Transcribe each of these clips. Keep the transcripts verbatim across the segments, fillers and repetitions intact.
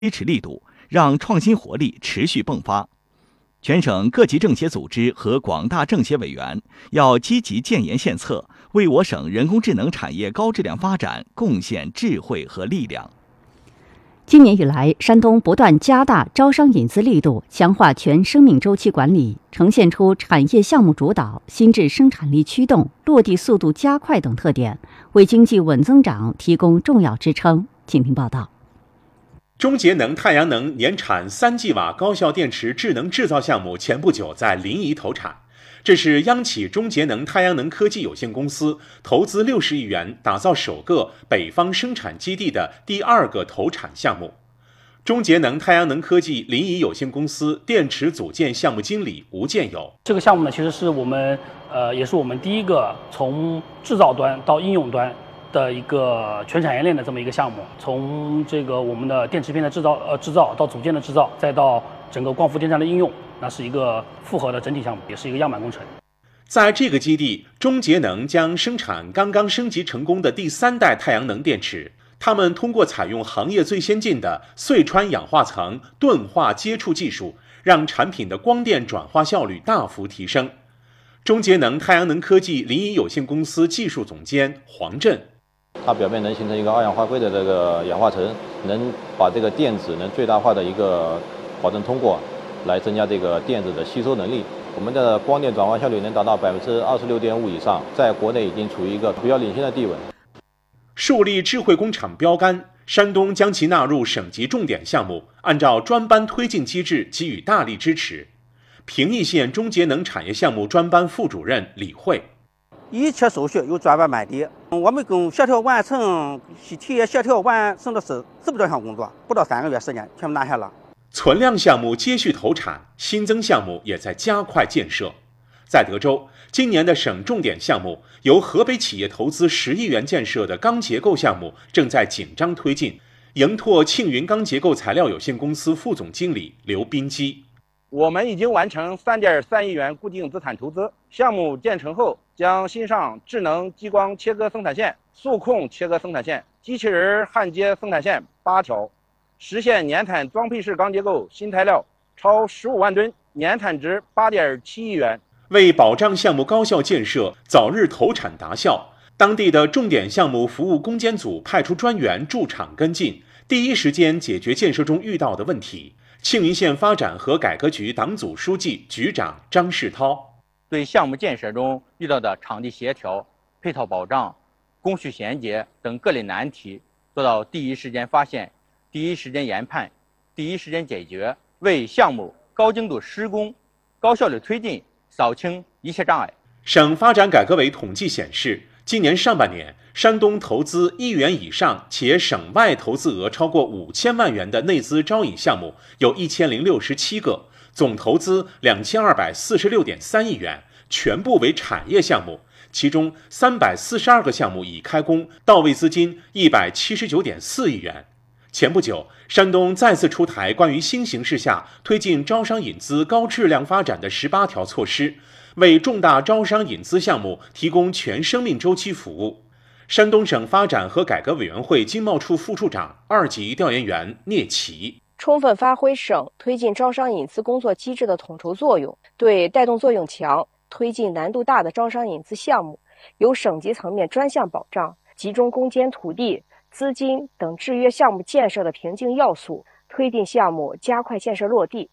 支持力度，让创新活力持续迸发。全省各级政协组织和广大政协委员要积极建言献策，为我省人工智能产业高质量发展贡献智慧和力量。 今年以来，山东不断加大招商引资力度，强化全生命周期管理，呈现出产业项目主导、新质生产力驱动、落地速度加快等特点，为经济稳增长提供重要支撑。请听报道。 中节能太阳能年产三 G 瓦高效电池智能制造项目前不久在临沂投产，这是央企中节能太阳能科技有限公司投资六十亿元打造首个北方生产基地的第二个投产项目。中节能太阳能科技临沂有限公司电池组件项目经理吴建友： 这个项目呢，其实是我们呃，也是我们第一个从制造端到应用端的一个全产业链的这么一个项目，从这个我们的电池片的制造呃制造到组件的制造，再到整个光伏电站的应用，那是一个复合的整体项目，也是一个样板工程。 在这个基地，中节能将生产刚刚升级成功的第三代太阳能电池。他们通过采用行业最先进的隧穿氧化层钝化接触技术，让产品的光电转化效率大幅提升。中节能太阳能科技临沂有限公司技术总监黄振： 它表面能形成一个二氧化硅的这个氧化层，能把这个电子能最大化的一个保证通过，来增加这个电子的吸收能力。我们的光电转化效率能达到百分之二十六点五以上，在国内已经处于一个比较领先的地位。 树立智慧工厂标杆，山东将其纳入省级重点项目，按照专班推进机制给予大力支持。平邑县中节能产业项目专班副主任李慧： 一切手续由专班办理，我们共协调完成，体验协调完成的是四百多项工作，不到三个月时间全部拿下了。 存量项目接续投产，新增项目也在加快建设。在德州，今年的省重点项目由河北企业投资十亿元建设的钢结构项目正在紧张推进。盈拓庆云钢结构材料有限公司副总经理刘斌基： 我们已经完成三点三亿元固定资产投资，项目建成后将新上智能激光切割生产线、数控切割生产线、机器人焊接生产线八条，实现年产装配式钢结构新材料超十五万吨，年产值八点七亿元。 为保障项目高效建设、早日投产达效，当地的重点项目服务攻坚组派出专员驻场跟进，第一时间解决建设中遇到的问题。庆云县发展和改革局党组书记、局长张世涛： 对项目建设中遇到的场地协调、配套保障、工序衔接等各类难题，做到第一时间发现、第一时间研判、第一时间解决，为项目高精度施工、高效率推进扫清一切障碍。 省发展改革委统计显示，今年上半年，山东投资亿元以上且省外投资额超过五千万元的内资招引项目有一千零六十七个，总投资两千二百四十六点三亿元，全部为产业项目。其中三百四十二个项目已开工，到位资金一百七十九点四亿元。前不久，山东再次出台关于新形势下推进招商引资高质量发展的十八条措施，为重大招商引资项目提供全生命周期服务。山东省发展和改革委员会经贸处副处长、二级调研员聂奇： 充分发挥省推进招商引资工作机制的统筹作用，对带动作用强、推进难度大的招商引资项目，由省级层面专项保障，集中攻坚土地、资金等制约项目建设的瓶颈要素，推进项目加快建设落地。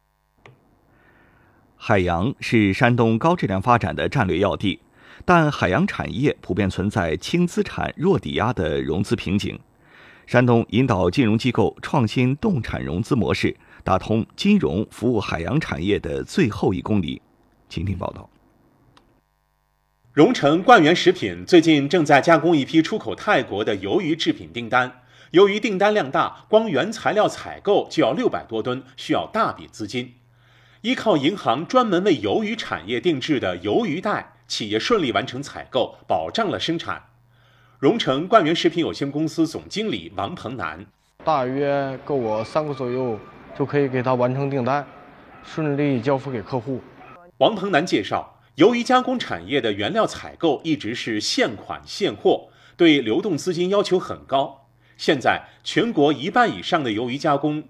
海洋是山东高质量发展的战略要地，但海洋产业普遍存在轻资产、弱抵押的融资瓶颈。山东引导金融机构创新动产融资模式，打通金融服务海洋产业的最后一公里。请听报道。 荣成冠源食品最近正在加工一批出口泰国的鱿鱼制品订单，由于订单量大，光原材料采购就要六百多吨，需要大笔资金。依靠银行专门为鱿鱼产业定制的鱿鱼贷，企业顺利完成采购，保障了生产。荣成冠源食品有限公司总经理王鹏南： 大约够我三个左右就可以给他完成订单，顺利交付给客户。 王鹏南介绍，由于加工产业的原料采购一直是现款现货，对流动资金要求很高。 现在，全国一半以上的鱿鱼加工